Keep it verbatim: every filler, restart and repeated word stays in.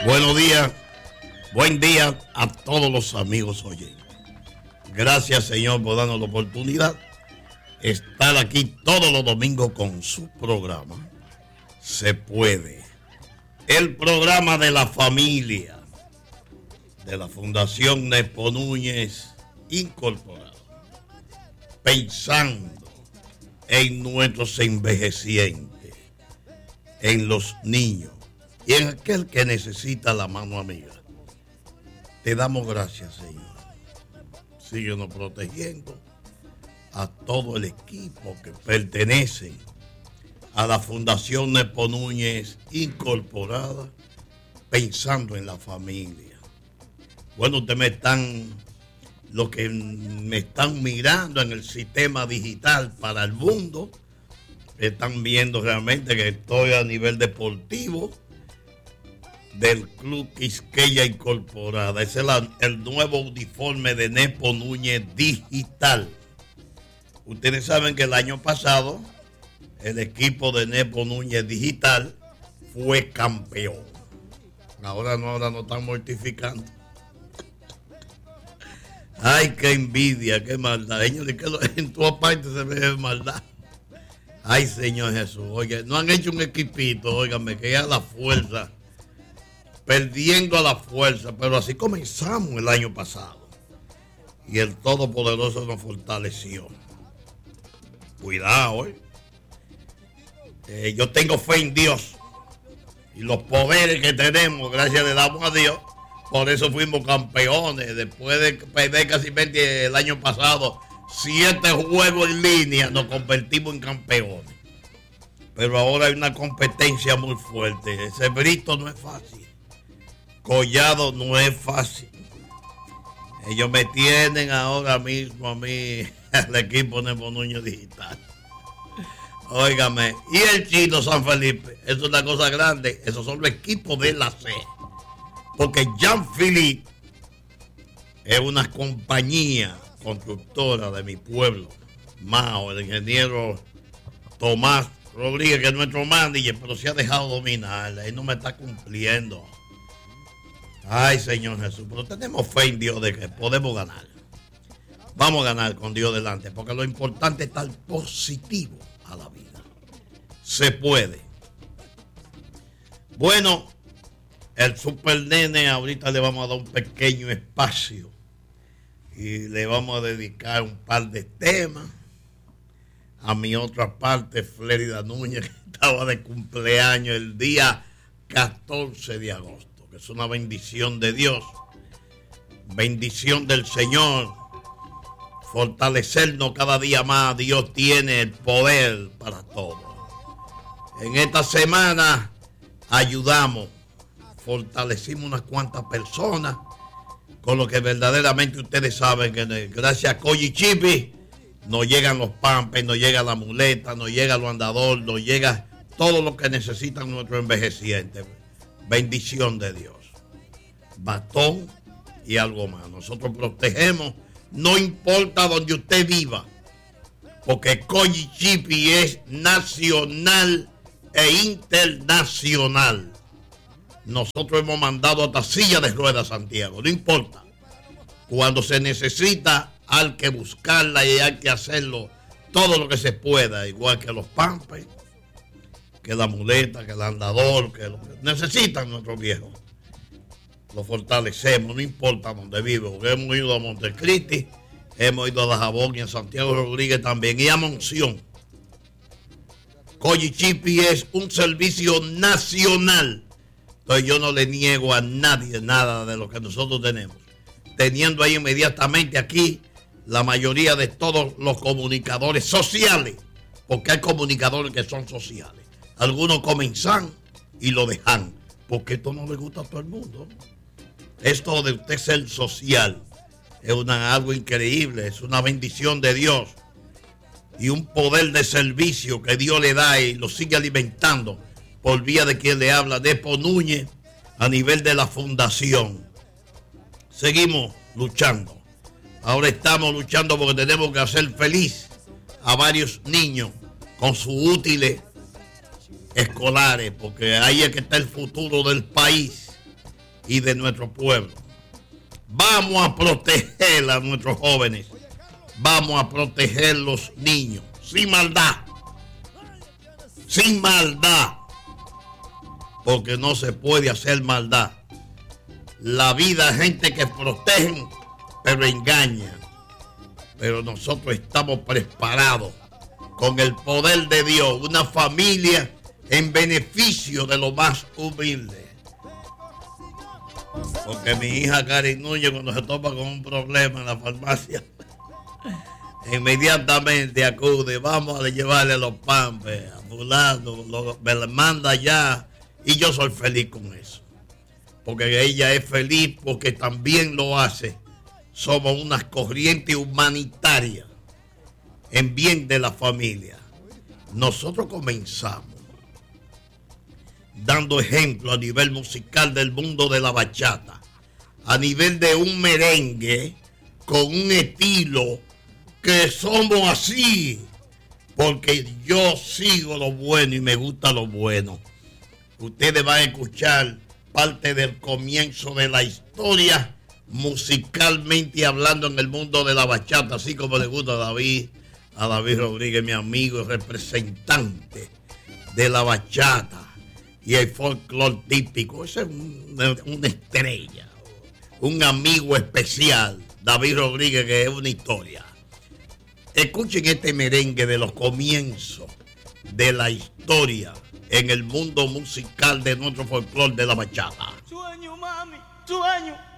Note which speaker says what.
Speaker 1: Buenos días, buen día a todos los amigos oyentes. Gracias, Señor, por darnos la oportunidad de estar aquí todos los domingos con su programa. Se puede. El programa de la familia de la Fundación Nepo Núñez Incorporado. Pensando en nuestros envejecientes, en los niños y en aquel que necesita la mano amiga. Te damos gracias, Señor. Síguenos protegiendo a todo el equipo que pertenece a la Fundación Nepo Núñez Incorporada, pensando en la familia. Bueno, ustedes me están, los que me están mirando en el sistema digital para el mundo, están viendo realmente que estoy a nivel deportivo del Club Quisqueya Incorporada. Ese es la, el nuevo uniforme de Nepo Núñez Digital. Ustedes saben que el año pasado el equipo de Nepo Núñez Digital fue campeón. Ahora no, ahora no están mortificando. Ay, qué envidia, qué maldad. Señores, que en todas partes se ve maldad. Ay, Señor Jesús. Oye, no han hecho un equipito, óigame, que ya la fuerza. Perdiendo a la fuerza, pero así comenzamos el año pasado. Y el Todopoderoso nos fortaleció. Cuidado, ¿eh? eh yo tengo fe en Dios. Y los poderes que tenemos, gracias le damos a Dios. Por eso fuimos campeones. Después de perder casi veinte el año pasado, siete juegos en línea, nos convertimos en campeones. Pero ahora hay una competencia muy fuerte. Ese Brito no es fácil. Collado no es fácil. Ellos me tienen ahora mismo a mí, el equipo Nepo Núñez Digital. Óigame, y el Chino San Felipe, eso es una cosa grande. Esos son los equipos de la C. Porque Jean-Philippe es una compañía constructora de mi pueblo. Mao, el ingeniero Tomás Rodríguez, que es nuestro manager, pero se ha dejado dominar. Él no me está cumpliendo. Ay, Señor Jesús, pero tenemos fe en Dios de que podemos ganar. Vamos a ganar con Dios delante, porque lo importante es estar positivo a la vida. Se puede. Bueno, el Super Nene ahorita le vamos a dar un pequeño espacio y le vamos a dedicar un par de temas. A mi otra parte, Flérida Núñez, que estaba de cumpleaños el día catorce de agosto. Es una bendición de Dios, bendición del Señor, fortalecernos cada día más. Dios tiene el poder para todo. En esta semana ayudamos, fortalecimos unas cuantas personas, con lo que verdaderamente ustedes saben que gracias a Coyi Chipi nos llegan los pampes, nos llega la muleta, nos llega los andadores, nos llega todo lo que necesitan nuestros envejecientes. Bendición de Dios. Batón y algo más. Nosotros protegemos, no importa donde usted viva, porque Coyi Chipi es nacional e internacional. Nosotros hemos mandado hasta silla de ruedas a Santiago, no importa. Cuando se necesita, hay que buscarla y hay que hacerlo todo lo que se pueda, igual que los pampes, que la muleta, que el andador, que lo que necesitan nuestros viejos. Lo fortalecemos, no importa dónde vive. Porque hemos ido a Montecristi, hemos ido a Dajabón y a Santiago Rodríguez también, y a Monción. Coyi Chipi es un servicio nacional. Entonces yo no le niego a nadie nada de lo que nosotros tenemos. Teniendo ahí inmediatamente aquí la mayoría de todos los comunicadores sociales, porque hay comunicadores que son sociales. Algunos comienzan y lo dejan, porque esto no le gusta a todo el mundo. Esto de usted ser social es una, algo increíble, es una bendición de Dios y un poder de servicio que Dios le da y lo sigue alimentando por vía de quien le habla, Nepo Núñez, a nivel de la fundación. Seguimos luchando. Ahora estamos luchando porque tenemos que hacer feliz a varios niños con sus útiles escolares, porque ahí es que está el futuro del país. y de nuestro pueblo. Vamos a proteger a nuestros jóvenes. Vamos a proteger a los niños. Sin maldad. Sin maldad. Porque no se puede hacer maldad. La vida es gente que protegen, pero engañan. Pero nosotros estamos preparados con el poder de Dios. Una familia en beneficio de lo más humilde. Porque mi hija Karin Núñez, cuando se topa con un problema en la farmacia, inmediatamente acude, vamos a llevarle los pampes a fulano, lo, me lo manda ya, y yo soy feliz con eso. Porque ella es feliz porque también lo hace. Somos unas corrientes humanitarias en bien de la familia. Nosotros comenzamos dando ejemplo a nivel musical del mundo de la bachata, a nivel de un merengue con un estilo que somos así, porque yo sigo lo bueno y me gusta lo bueno. Ustedes van a escuchar parte del comienzo de la historia musicalmente hablando en el mundo de la bachata, así como le gusta a David, a David Rodríguez, mi amigo, representante de la bachata y el folclore típico. Ese es una, una estrella, un amigo especial, David Rodríguez, que es una historia. Escuchen este merengue de los comienzos de la historia en el mundo musical de nuestro folclore de la bachata.
Speaker 2: Sueño, mami, sueño.